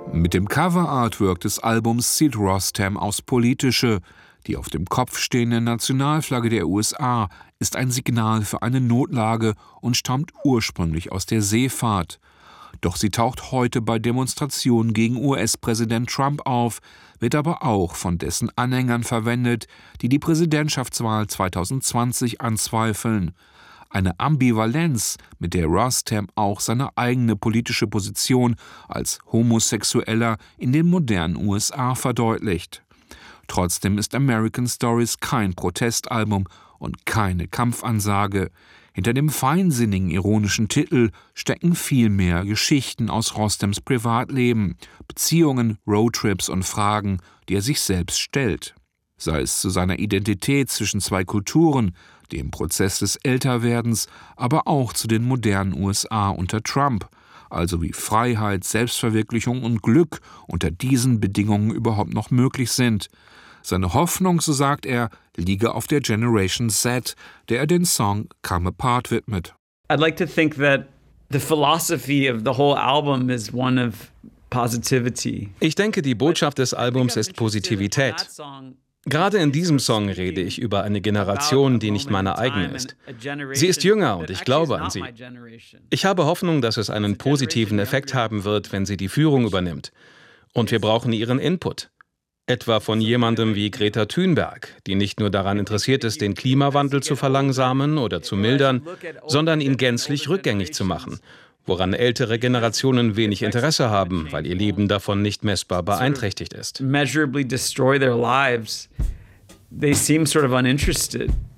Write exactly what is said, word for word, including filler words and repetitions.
Mit dem Cover-Artwork des Albums zieht Rostam aufs Politische. Die auf dem Kopf stehende Nationalflagge der U S A ist ein Signal für eine Notlage und stammt ursprünglich aus der Seefahrt. Doch sie taucht heute bei Demonstrationen gegen U S-Präsident Trump auf, wird aber auch von dessen Anhängern verwendet, die die Präsidentschaftswahl zwanzig zwanzig anzweifeln. Eine Ambivalenz, mit der Rostam auch seine eigene politische Position als Homosexueller in den modernen U S A verdeutlicht. Trotzdem ist American Stories kein Protestalbum und keine Kampfansage. Hinter dem feinsinnigen, ironischen Titel stecken vielmehr Geschichten aus Rostams Privatleben, Beziehungen, Roadtrips und Fragen, die er sich selbst stellt. Sei es zu seiner Identität zwischen zwei Kulturen, dem Prozess des Älterwerdens, aber auch zu den modernen U S A unter Trump, also wie Freiheit, Selbstverwirklichung und Glück unter diesen Bedingungen überhaupt noch möglich sind. Seine Hoffnung, so sagt er, liege auf der Generation Z, der er den Song Come Apart widmet. I'd like to think that the philosophy of the whole album is one of positivity. Ich denke, die Botschaft des Albums ist Positivität. Gerade in diesem Song rede ich über eine Generation, die nicht meine eigene ist. Sie ist jünger und ich glaube an sie. Ich habe Hoffnung, dass es einen positiven Effekt haben wird, wenn sie die Führung übernimmt. Und wir brauchen ihren Input. Etwa von jemandem wie Greta Thunberg, die nicht nur daran interessiert ist, den Klimawandel zu verlangsamen oder zu mildern, sondern ihn gänzlich rückgängig zu machen, woran ältere Generationen wenig Interesse haben, weil ihr Leben davon nicht messbar beeinträchtigt ist. Measurably destroy their lives. They seem sort of uninterested.